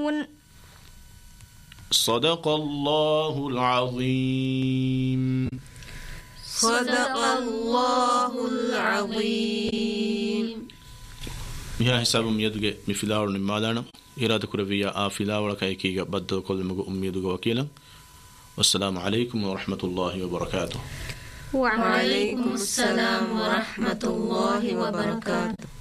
يعلمون. صدق الله العظيم. صدق الله العظيم. يا حسابم يدغ مفلاور نمالنا إرادة كربية آفلاور كايكيغا بدو كل مغو أميدغ وكيلا. والسلام عليكم ورحمة الله وبركاته. وعليكم السلام ورحمة الله وبركاته.